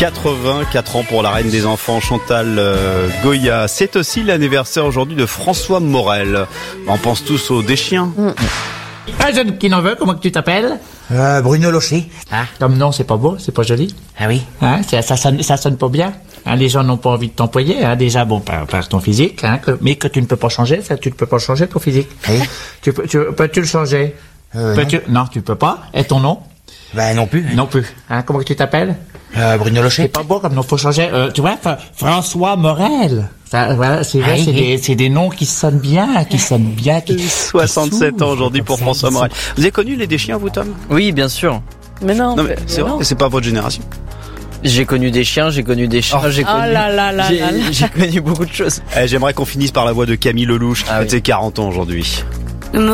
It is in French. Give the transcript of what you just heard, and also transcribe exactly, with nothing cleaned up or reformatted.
quatre-vingt-quatre ans pour la reine des enfants, Chantal euh, Goya. C'est aussi l'anniversaire aujourd'hui de François Morel. On pense tous aux Deschiens. Mmh. Ah, jeune qui n'en veut, comment que tu t'appelles? Euh, Bruno Locher. Ah, comme nom, c'est pas beau, c'est pas joli. Ah oui. Hein, ça, ça, sonne, ça sonne pas bien. Hein, les gens n'ont pas envie de t'employer, hein, déjà, bon, par, par ton physique, hein, que, mais que tu ne peux pas changer, ça, tu ne peux pas changer ton physique. Oui. Tu peux, tu, peux-tu le changer? Euh, peux-tu, non. non, tu peux pas. Et ton nom? Ben non plus. Non plus. Hein, comment que tu t'appelles? Euh, Bruno Locher. C'est pas beau comme nom, faut changer. Euh, tu vois, François Morel. Ça, voilà, c'est vrai, ah, c'est, oui. des, c'est des noms qui sonnent bien, qui sonnent bien. Qui, soixante-sept qui ans aujourd'hui pour François Morel. Vous avez connu les Deschiens, vous, Tom? Oui, bien sûr. Mais non. Non, mais c'est vrai, c'est pas votre génération. J'ai connu des chiens, j'ai connu des chats, oh. j'ai connu, oh là là là j'ai, là là. j'ai connu beaucoup de choses. Eh, j'aimelouche par la voix de Camille Lelouch qui ah fête ses oui. quarante ans aujourd'hui.